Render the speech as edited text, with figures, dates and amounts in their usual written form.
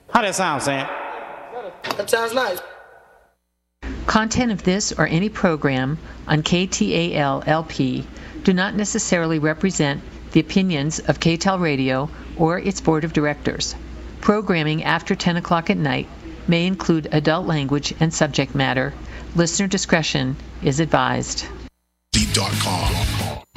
How that sound, Sam? That sounds nice. Content of this or any program on KTAL-LP do not necessarily represent the opinions of KTAL Radio or its board of directors. Programming after 10 o'clock at night may include adult language and subject matter. Listener discretion is advised. Beat.com.